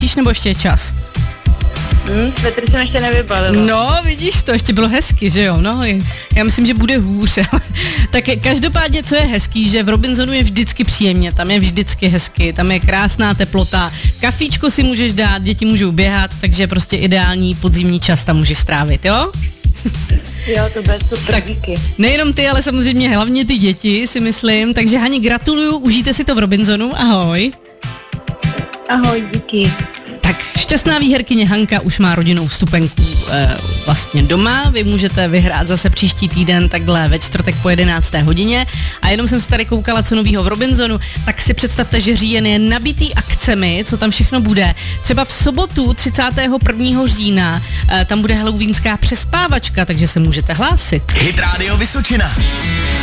nebo ještě je čas? Svetr jsem ještě nevybalila. No, vidíš to, ještě bylo hezky, že jo? No, já myslím, že bude hůř. Tak každopádně, co je hezký, že v Robinsonu je vždycky příjemně, tam je vždycky hezky, tam je krásná teplota, kafíčko si můžeš dát, děti můžou běhat, takže prostě ideální podzimní čas tam můžeš strávit, jo? Jo, to bude super, tak, díky. Nejenom ty, ale samozřejmě hlavně ty děti, si myslím. Takže Hani, gratuluju, užijte si to v Robinsonu, ahoj. Ahoj, díky. Tak šťastná výherkyně Hanka už má rodinnou vstupenku vlastně doma. Vy můžete vyhrát zase příští týden takhle ve čtvrtek po 11. hodině. A jenom jsem se tady koukala, co novýho v Robinsonu, tak si představte, že říjen je nabitý akcemi, co tam všechno bude. Třeba v sobotu 31. října tam bude halloweenská přespávačka, takže se můžete hlásit. Hit Radio Vysočina.